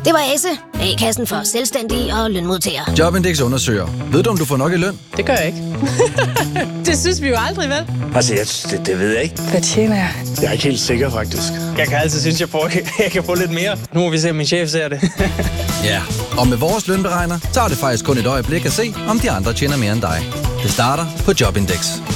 Det var Ase, A-kassen for selvstændige og lønmodtagere. Jobindex undersøger. Ved du, om du får nok i løn? Det gør jeg ikke. Det synes vi jo aldrig, vel? Altså, det ved jeg ikke. Hvad tjener jeg? Jeg er ikke helt sikker, faktisk. Jeg kan altid synes, jeg kan få lidt mere. Nu må vi se, om min chef ser det. Ja, og med vores lønberegner tager det faktisk kun et øjeblik at se, om de andre tjener mere end dig. Det starter på Jobindex.